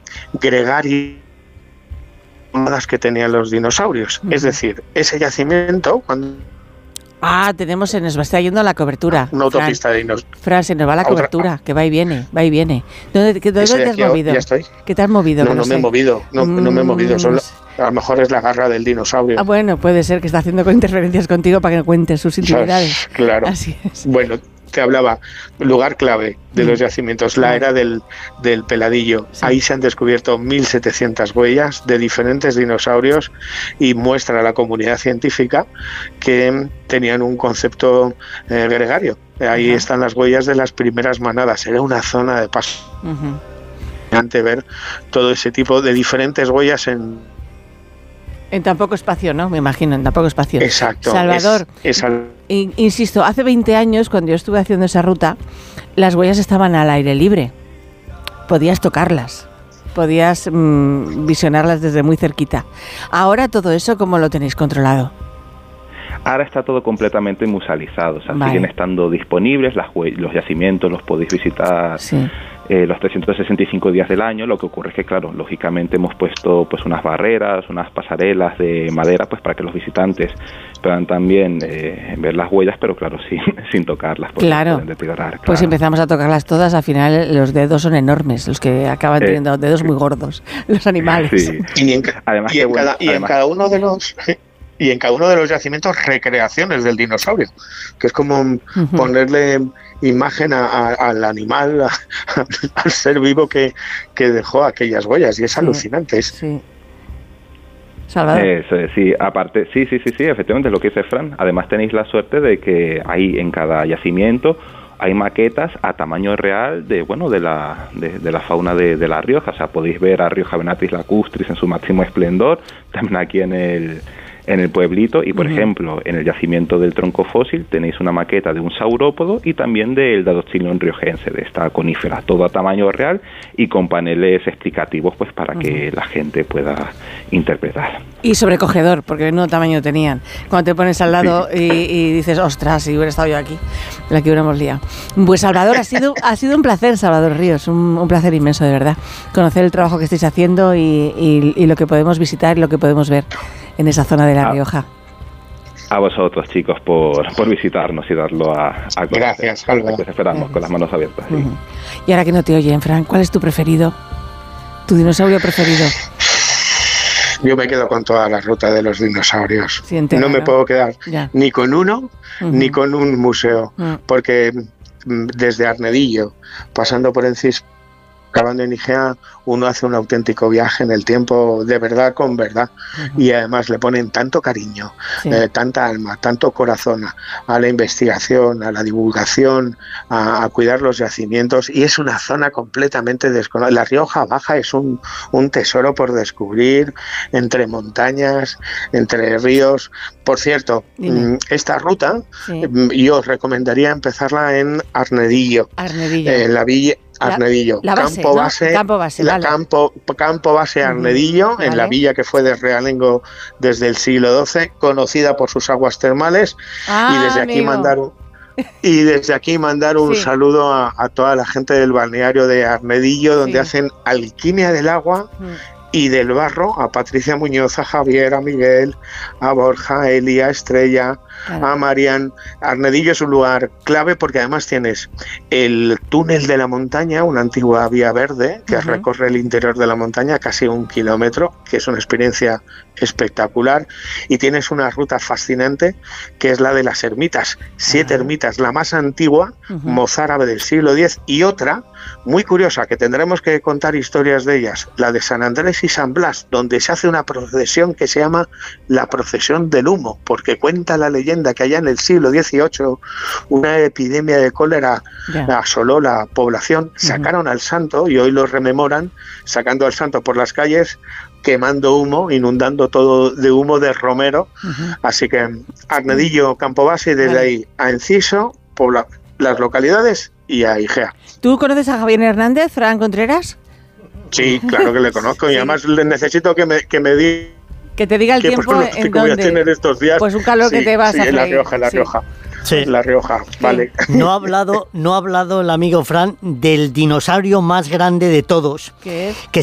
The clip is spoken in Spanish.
gregario que tenían los dinosaurios. Es decir, ese yacimiento, cuando... tenemos, se nos está yendo la cobertura. Una autopista de dinosaurios. Fran, se nos va la cobertura, que va y viene, va y viene. ¿Dónde te has movido? Ya estoy. ¿Qué te has movido? No me he movido, no me he movido, a lo mejor es la garra del dinosaurio. Bueno, puede ser que está haciendo interferencias contigo para que cuentes sus intimidades. Claro. Así es. Bueno, te hablaba, lugar clave de los yacimientos, la era del Peladillo. Sí. Ahí se han descubierto 1.700 huellas de diferentes dinosaurios y muestra a la comunidad científica que tenían un concepto gregario. Ahí están las huellas de las primeras manadas. Era una zona de paso. Ver todo ese tipo de diferentes huellas en tan poco espacio, ¿no? Me imagino, en tan poco espacio. Exacto. Salvador, insisto, hace 20 años, cuando yo estuve haciendo esa ruta, las huellas estaban al aire libre. Podías tocarlas, podías visionarlas desde muy cerquita. Ahora todo eso, ¿cómo lo tenéis controlado? Ahora está todo completamente musealizado, o sea, siguen estando disponibles, los yacimientos los podéis visitar los 365 días del año. Lo que ocurre es que, claro, lógicamente hemos puesto pues unas barreras, unas pasarelas de madera, pues para que los visitantes puedan también ver las huellas, pero claro, sin tocarlas, porque pueden deteriorar. Claro. Pues empezamos a tocarlas todas, al final los dedos son enormes, los que acaban teniendo dedos muy gordos, los animales. Sí. Y en cada uno de los... Y en cada uno de los yacimientos recreaciones del dinosaurio, que es como ponerle imagen al animal, al ser vivo que dejó aquellas huellas, y es alucinante. Sí. Salvador. Sí, aparte, sí, efectivamente es lo que dice Fran. Además tenéis la suerte de que hay en cada yacimiento hay maquetas a tamaño real de la fauna de La Rioja. O sea, podéis ver a Rioja venatis lacustris en su máximo esplendor, también aquí en el pueblito, y por ejemplo en el yacimiento del tronco fósil tenéis una maqueta de un saurópodo y también del Dadoxylon riojense, de esta conífera, todo a tamaño real y con paneles explicativos pues para que la gente pueda interpretar. Y sobrecogedor, porque menudo tamaño tenían. Cuando te pones al lado y dices, ostras, si hubiera estado yo aquí, la que hubiéramos liado. Pues Salvador, ha sido un placer, Salvador Ríos, un placer inmenso, de verdad, conocer el trabajo que estáis haciendo y lo que podemos visitar y lo que podemos ver en esa zona de La Rioja. A vosotros, chicos, por visitarnos y darlo a conocer. Gracias, Salva. Pues esperamos con las manos abiertas. Sí. Y ahora que no te oyen, Fran, ¿cuál es tu preferido? ¿Tu dinosaurio preferido? Yo me quedo con toda la ruta de los dinosaurios. No me puedo quedar ni con uno ni con un museo, porque desde Arnedillo, pasando por Encís, acabando en Igea, uno hace un auténtico viaje en el tiempo, de verdad con verdad, y además le ponen tanto cariño, tanta alma, tanto corazón a la investigación, a la divulgación, a cuidar los yacimientos, y es una zona completamente desconocida. La Rioja Baja es un tesoro por descubrir, entre montañas, entre ríos. Por cierto, esta ruta yo os recomendaría empezarla en Arnedillo. En la villa Arnedillo, campo base Arnedillo, en la villa que fue de realengo desde el siglo XII, conocida por sus aguas termales, y desde aquí mandar un saludo a toda la gente del balneario de Arnedillo, donde hacen alquimia del agua y del barro, a Patricia Muñoz, a Javier, a Miguel, a Borja, a Eli, a Estrella, a Marian. Arnedillo es un lugar clave porque además tienes el túnel de la montaña, una antigua vía verde que recorre el interior de la montaña, casi 1 kilómetro, que es una experiencia espectacular, y tienes una ruta fascinante que es la de las ermitas, 7 ermitas, la más antigua, mozárabe del siglo X, y otra muy curiosa que tendremos que contar historias de ellas, la de San Andrés y San Blas, donde se hace una procesión que se llama la procesión del humo, porque cuenta la leyenda que allá en el siglo XVIII una epidemia de cólera asoló la población, sacaron al santo, y hoy lo rememoran sacando al santo por las calles, quemando humo, inundando todo de humo de romero. Así que Arnedillo, campo base, y desde ahí a Enciso, las localidades, y a Igea. ¿Tú conoces a Javier Hernández, Fran Contreras? Sí, claro que le conozco, y además le necesito que me diga. Que te diga el tiempo en que voy a tener estos días. Pues un calor que te vas a en La Rioja, La Rioja. Sí. La Rioja, vale. No ha hablado el amigo Fran del dinosaurio más grande de todos, ¿Qué es? que